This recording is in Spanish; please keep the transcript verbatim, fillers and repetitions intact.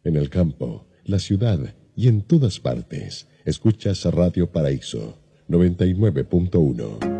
en el campo, la ciudad y en todas partes. Escuchas Radio Paraíso noventa y nueve punto uno.